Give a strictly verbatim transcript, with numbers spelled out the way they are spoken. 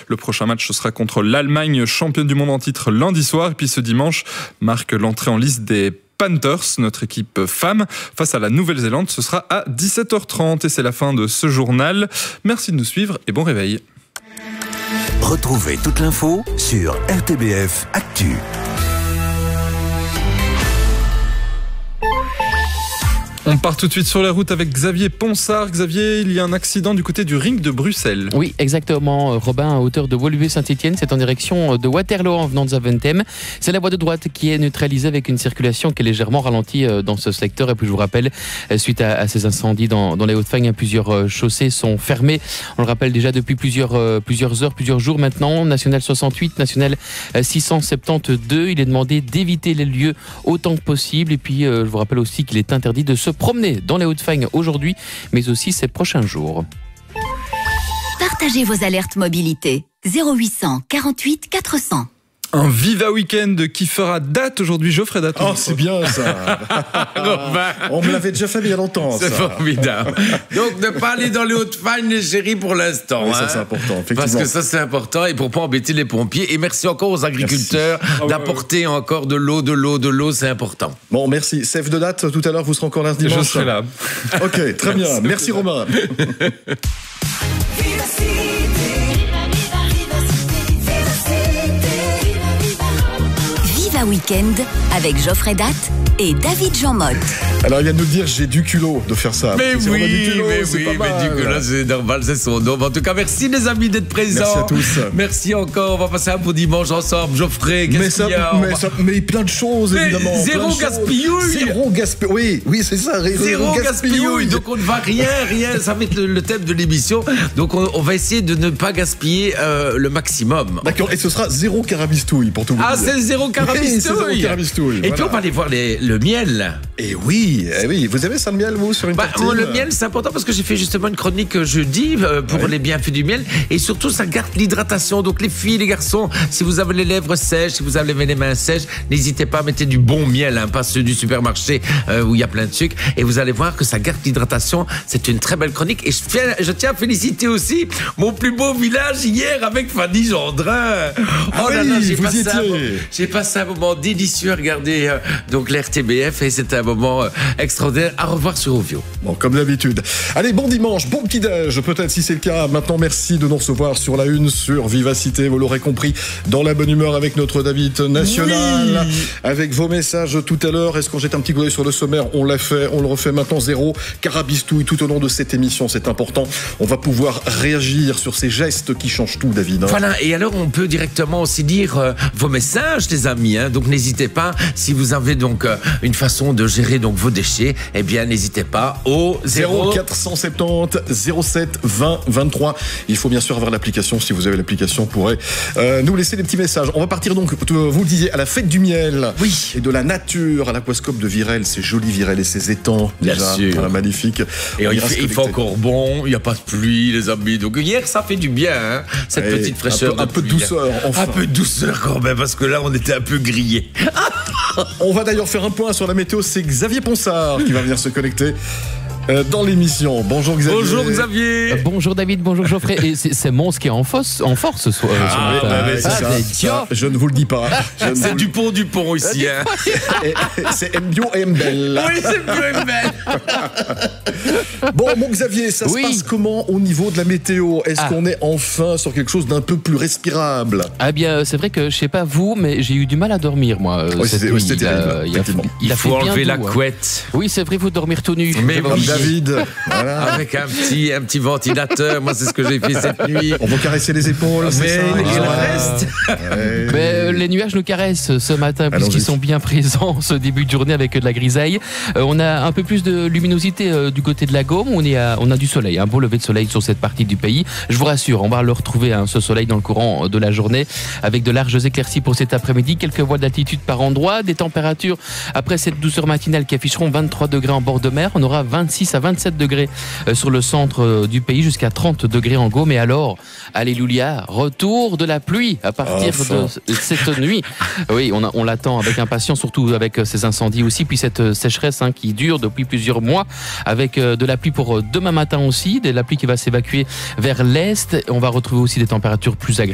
Le prochain match, ce sera contre l'Allemagne, championne du monde en titre lundi soir. Et puis ce dimanche marque l'entrée en liste des Panthers, notre équipe femme, face à la Nouvelle-Zélande. Ce sera à dix-sept heures trente et c'est la fin de ce journal. Merci de nous suivre et bon réveil. Retrouvez toute l'info sur R T B F Actu. On part tout de suite sur la route avec Xavier Ponsard. Xavier, il y a un accident du côté du ring de Bruxelles. Oui, exactement. Robin, à hauteur de Woluwe-Saint-Étienne, c'est en direction de Waterloo en venant de Zaventem. C'est la voie de droite qui est neutralisée avec une circulation qui est légèrement ralentie dans ce secteur. Et puis je vous rappelle, suite à, à ces incendies dans, dans les Hauts-de-Fagne, plusieurs chaussées sont fermées. On le rappelle déjà depuis plusieurs, plusieurs heures, plusieurs jours maintenant. National soixante-huit, National six cent soixante-douze. Il est demandé d'éviter les lieux autant que possible. Et puis je vous rappelle aussi qu'il est interdit de se promener dans les Hauts-de-Fagne aujourd'hui, mais aussi ces prochains jours. Partagez vos alertes mobilité. zéro huit cent quarante-huit quatre cents. Un Viva Weekend qui fera date aujourd'hui, Geoffrey Date. Oh, c'est bien ça. On me l'avait déjà fait il y a longtemps. C'est ça. formidable. Donc, ne pas aller dans les Hauts-de-Fagne, les chéris, pour l'instant. Oui, hein. ça, c'est important, effectivement. Parce que ça, c'est important et pour pas embêter les pompiers. Et merci encore aux agriculteurs merci. d'apporter encore de l'eau, de l'eau, de l'eau, c'est important. Bon, merci. Sève de date, tout à l'heure, vous serez encore là ce dimanche. Je serai là. Ok, très bien. Merci, merci Romain. Viva Weekend avec Geoffrey Date et David Jean-Motte. Alors il vient de nous dire j'ai du culot de faire ça. Mais c'est oui, du culot, mais c'est oui, pas mais mal. du culot, c'est normal, c'est son nom. En tout cas, merci les amis d'être présents. Merci à tous. Merci encore. On va passer un beau dimanche ensemble. Geoffrey, qu'est-ce mais ça, qu'il y a mais, va... ça, mais plein de choses mais évidemment. Zéro gaspillouille. Zéro gaspillouille. Oui, oui, c'est ça. Zéro, zéro gaspillouille. Donc on ne va rien, rien. Ça va être le, le thème de l'émission. Donc on, on va essayer de ne pas gaspiller euh, le maximum. D'accord. Et ce sera zéro carabistouille pour tout vous ah, dire. c'est zéro carabistouille. Oui, c'est zéro carabistouille. Et voilà. puis on va aller voir les, le miel. Et oui, eh oui. Vous avez ça le miel vous sur une bah, tartine? moi, le miel c'est important parce que j'ai fait justement une chronique jeudi euh, pour ouais. les bienfaits du miel et surtout ça garde l'hydratation. Donc les filles, les garçons, si vous avez les lèvres sèches, si vous avez les mains sèches, n'hésitez pas à mettre du bon miel, hein, pas ceux du supermarché euh, où il y a plein de sucre. Et vous allez voir que ça garde l'hydratation. C'est une très belle chronique et je, fais, je tiens à féliciter aussi mon plus beau village hier avec Fanny Gendrin. Ah oh oui, là là, j'ai vous passé, y un, étiez. j'ai passé un moment délicieux à regarder euh, donc l'R T B F et c'était un moment euh, extraordinaire. À revoir sur Ovio. Bon, comme d'habitude. Allez, bon dimanche, bon petit-déj, peut-être si c'est le cas. Maintenant, merci de nous recevoir sur la une, sur Vivacité, vous l'aurez compris, dans la bonne humeur avec notre David National, oui. avec vos messages tout à l'heure. Est-ce qu'on jette un petit coup d'œil sur le sommaire? On l'a fait, on le refait maintenant. Zéro carabistouille tout au long de cette émission, c'est important. On va pouvoir réagir sur ces gestes qui changent tout, David. Hein. Voilà, et alors on peut directement aussi dire euh, vos messages, les amis. Hein. Donc n'hésitez pas, si vous avez donc euh, une façon de gérer donc vos déchets, eh bien n'hésitez pas au zéro quatre cent soixante-dix zéro sept vingt vingt-trois. Il faut bien sûr avoir l'application. Si vous avez l'application, vous pourrez euh, nous laisser des petits messages. On va partir donc, vous le disiez, à la fête du miel oui. et de la nature, à l'aquascope de Virel. C'est joli Virel et ses étangs. Bien déjà, sûr. Voilà, magnifique. Et il, fait, il fait encore bon, il n'y a pas de pluie, les amis. Donc hier, ça fait du bien, hein, cette et petite fraîcheur. Un peu, un peu de douceur, enfin. Un peu de douceur quand même, parce que là, on était un peu grillés. On va d'ailleurs faire un point sur la météo. C'est Xavier Ponsard qui va venir se connecter dans l'émission. Bonjour Xavier. Bonjour Xavier. Euh, bonjour David, bonjour Geoffrey. Et c'est, c'est Mons qui est en force, en force ce soir. Ah, ce bah, matin. mais c'est Ah, ça, c'est ça, je ne vous le dis pas. Je c'est vous... Dupont Dupont ici. Hein. C'est Mbio et Mbel. Oui, c'est Mbio et Mbel. Bon, mon Xavier, ça oui. se passe comment au niveau de la météo? Est-ce ah. qu'on est enfin sur quelque chose d'un peu plus respirable? Ah bien, c'est vrai que je sais pas vous, mais j'ai eu du mal à dormir moi. Oui, cette nuit. C'était terrible. Il, a, il, a, il a faut fait enlever bien la doux, couette. Hein. Oui, c'est vrai, il faut dormir tout nu. Mais comme oui. David. Voilà. Avec un petit, un petit ventilateur. Moi, c'est ce que j'ai fait cette nuit. On va caresser les épaules. Mais c'est ça, et voilà. le reste. Ouais. Mais euh, les nuages nous caressent ce matin puisqu'ils Allons-y. sont bien présents ce début de journée avec de la grisaille. Euh, on a un peu plus de luminosité euh, du côté de la Gaume. On, est à, on a du soleil, un beau lever de soleil sur cette partie du pays. Je vous rassure, on va le retrouver hein, ce soleil dans le courant de la journée avec de larges éclaircies pour cet après-midi. Quelques voiles d'altitude par endroit. Des températures après cette douceur matinale qui afficheront vingt-trois degrés en bord de mer. On aura vingt-six à vingt-sept degrés sur le centre du pays, jusqu'à trente degrés en Gaume. Et alors, alléluia, retour de la pluie à partir enfin. de cette nuit. Oui, on, a, on l'attend avec impatience, surtout avec ces incendies aussi, puis cette sécheresse hein, qui dure depuis plusieurs mois, avec de la pluie pour demain matin aussi, de la pluie qui va s'évacuer vers l'est. On va retrouver aussi des températures plus agréables.